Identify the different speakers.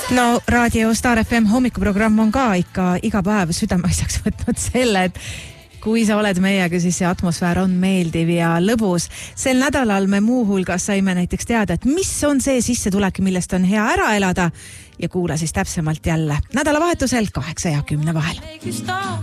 Speaker 1: No Raadio Star FM hommikuprogramm on ka ikka iga päev südameasjaks võtnud selle, et kui sa oled meiega, siis see atmosfäär on meeldiv ja lõbus. Sel nädalal me muuhulgas saime näiteks teada, et mis on see sissetulek, millest on hea ära elada ja kuula siis täpsemalt jälle nädalavahetusel 8 ja 10 vahel.